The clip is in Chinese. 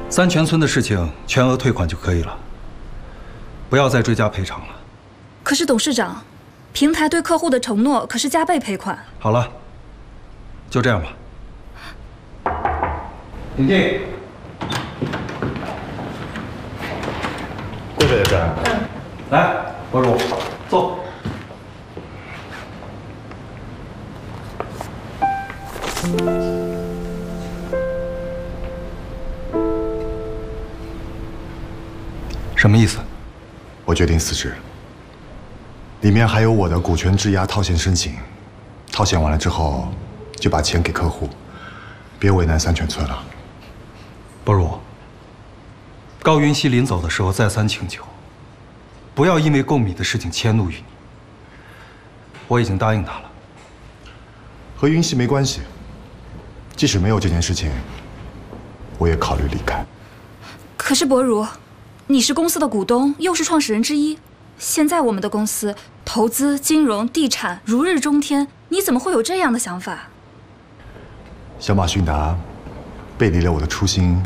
三泉村的事情全额退款就可以了，不要再追加赔偿了。 可是董事长，平台对客户的承诺可是加倍赔款。 好了，就这样吧。请进。 贵妃的事。 来，博主，坐。什么意思？ 我决定辞职。里面还有我的股权质押套现申请，套现完了之后，就把钱给客户，别为难三泉村了。 不如，高云溪临走的时候再三请求，不要因为贡米的事情迁怒于你。我已经答应他了。 和云溪没关系，即使没有这件事情，我也考虑离开。 可是博如，你是公司的股东，又是创始人之一。现在我们的公司投资、金融、地产如日中天，你怎么会有这样的想法？ 小马迅达背离了我的初心，